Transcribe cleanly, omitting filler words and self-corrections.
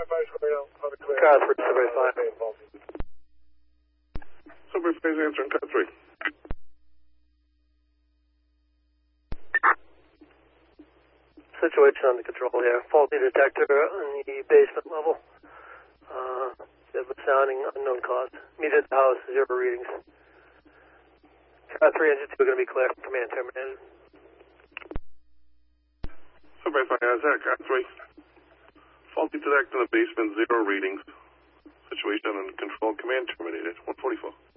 Car 3, Subway 5. Subway 5 is answering car 3. Situation under control here. Faulty detector on the basement level. It was sounding unknown cause. Meter at the house, 0 readings. Car 3, engine 2 going to be clear. Command terminated. Subway 5 is car 3. Faulty detector in the basement, 0 readings. Situation under control. Command terminated. 144.